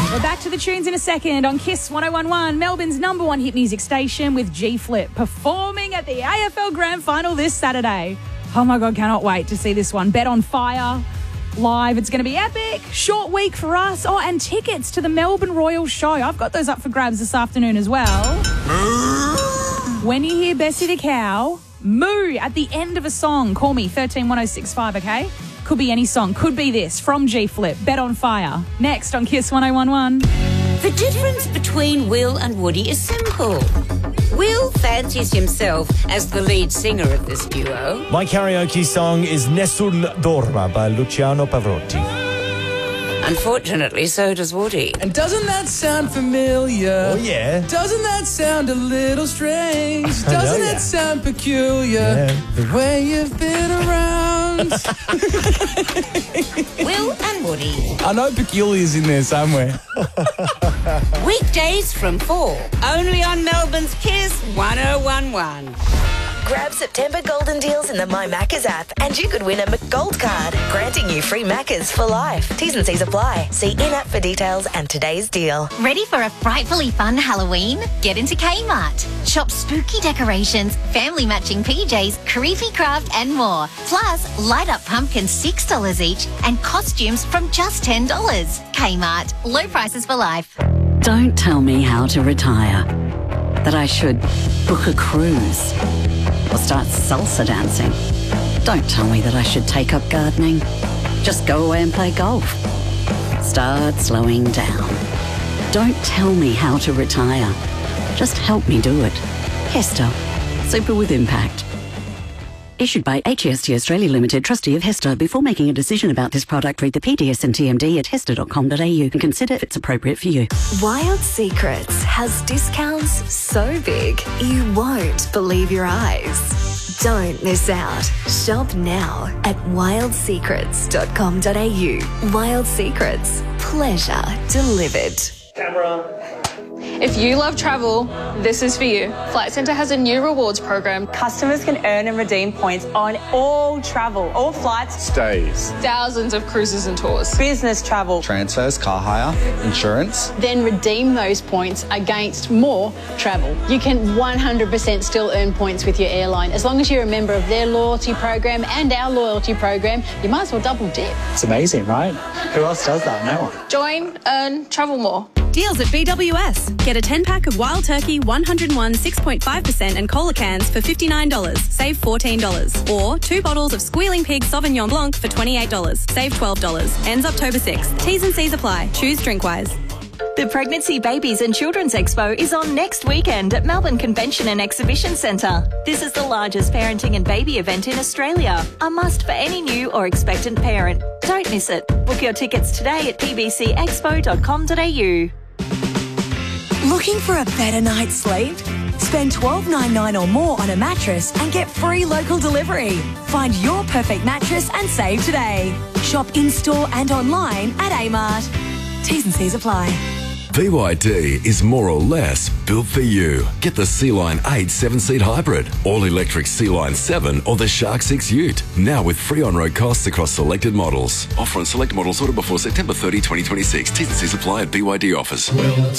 We're back to the tunes in a second on Kiss 1011, Melbourne's number one hit music station, with G-Flip performing at the AFL Grand Final this Saturday. Oh my God, cannot wait to see this one. Bet on Fire live. It's going to be epic. Short week for us. Oh, and tickets to the Melbourne Royal Show. I've got those up for grabs this afternoon as well. When you hear Bessie the cow moo at the end of a song, call me 131065, okay? Could be any song. Could be this from G-Flip. Bet on Fire. Next on Kiss 1011. The difference between Will and Woody is simple. Will fancies himself as the lead singer of this duo. My karaoke song is Nessun Dorma by Luciano Pavarotti. Unfortunately, so does Woody. And doesn't that sound familiar? Oh, yeah. Doesn't that sound a little strange? Doesn't that sound peculiar? The way you've been around. Will and Woody. I know peculiar's in there somewhere. Weekdays from 4. Only on Melbourne's Kiss 1011. Grab September golden deals in the My Maccas app and you could win a McGold card, granting you free Maccas for life. T's and C's apply. See in-app for details and today's deal. Ready for a frightfully fun Halloween? Get into Kmart. Shop spooky decorations, family matching PJs, creepy craft and more. Plus, light up pumpkins $6 each and costumes from just $10. Kmart. Low prices for life. Don't tell me how to retire. That I should book a cruise or start salsa dancing. Don't tell me that I should take up gardening. Just go away and play golf. Start slowing down. Don't tell me how to retire. Just help me do it. Hester. Super with impact. Issued by HEST Australia Limited, trustee of Hester. Before making a decision about this product, read the PDS and TMD at hester.com.au and consider if it's appropriate for you. Wild Secrets has discounts so big you won't believe your eyes. Don't miss out. Shop now at wildsecrets.com.au. Wild Secrets. Pleasure delivered. Camera. If you love travel, this is for you. Flight Centre has a new rewards program. Customers can earn and redeem points on all travel, all flights, Stays. Thousands of cruises and tours. business travel. Transfers, car hire, insurance. Then redeem those points against more travel. You can 100% still earn points with your airline. As long as you're a member of their loyalty program and our loyalty program, you might as well double dip. It's amazing, right? Who else does that? No one. Join, earn, travel more. Deals at BWS. Get a 10-pack of Wild Turkey 101 6.5% and cola cans for $59. Save $14. Or 2 bottles of Squealing Pig Sauvignon Blanc for $28. Save $12. Ends October 6th. T's and C's apply. Choose Drinkwise. The Pregnancy, Babies and Children's Expo is on next weekend at Melbourne Convention and Exhibition Centre. This is the largest parenting and baby event in Australia. A must for any new or expectant parent. Don't miss it. Book your tickets today at pbcexpo.com.au. Looking for a better night's sleep? Spend $12.99 or more on a mattress and get free local delivery. Find your perfect mattress and save today. Shop in-store and online at Amart. T's and C's apply. BYD is more or less built for you. Get the Sea-Line 8 7-seat hybrid, all-electric Sea-Line 7 or the Shark 6 Ute. Now with free on-road costs across selected models. Offer on select models ordered before September 30, 2026. T's and C's apply at BYD offers.